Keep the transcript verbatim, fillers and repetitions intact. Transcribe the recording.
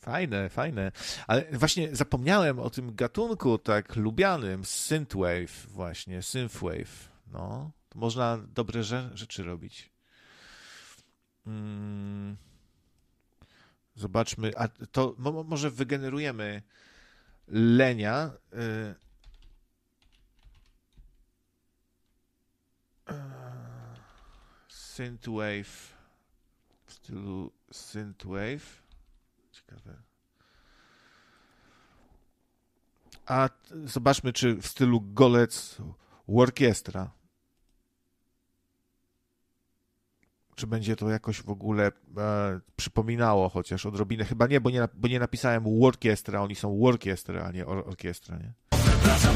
Fajne, fajne. Ale właśnie zapomniałem o tym gatunku tak lubianym, synthwave właśnie, synthwave. No, to można dobre rzeczy robić. Hmm. Zobaczmy, a to mo- może wygenerujemy Lenia. Y- synthwave w stylu synthwave. Ciekawe. A zobaczmy, czy w stylu golec orkiestra. Czy będzie to jakoś w ogóle e, przypominało chociaż odrobinę? Chyba nie, bo nie, bo nie napisałem orkiestra, oni są orkiestra, a nie or- orkiestra, nie? Przepraszam